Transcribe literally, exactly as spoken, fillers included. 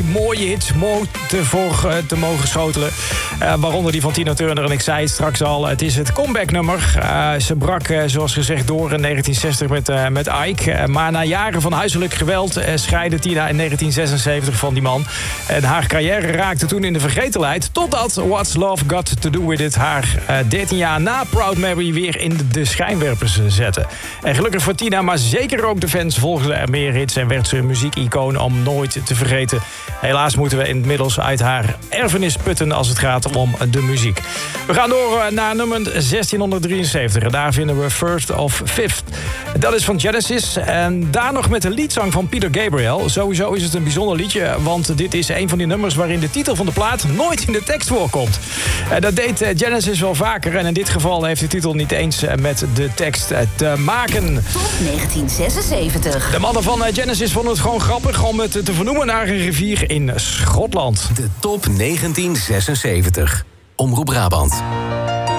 mooie hits te voor uh, te mogen schotelen. Uh, waaronder die van Tina Turner. En ik zei het straks al, het is het comebacknummer. Uh, ze brak, uh, zoals gezegd, door in negentien zestig met, uh, met Ike. Uh, maar na jaren van huiselijk geweld uh, scheidde Tina in negentien zesenzeventig van die man. En haar carrière raakte toen in de vergetelheid. Totdat What's Love Got To Do With It haar uh, dertien jaar na Proud Mary weer in de, de schijnwerpers zette. En gelukkig voor Tina, maar zeker ook de fans, volgden er meer hits en werd ze een muziekicoon om nooit te vergeten. Helaas moeten we inmiddels uit haar erfenis putten als het gaat om de muziek. We gaan door naar nummer zestienhonderddrieënzeventig. En daar vinden we First of Fifth. Dat is van Genesis. En daar nog met de liedzang van Peter Gabriel. Sowieso is het een bijzonder liedje, want dit is een van die nummers waarin de titel van de plaat nooit in de tekst voorkomt. Dat deed Genesis wel vaker en in dit geval heeft de titel niet eens met de tekst te maken. Top negentien zesenzeventig. De mannen van Genesis vonden het gewoon grappig om het te vernoemen naar een rivier in Schotland. De top negentien zesenzeventig. Omroep Brabant.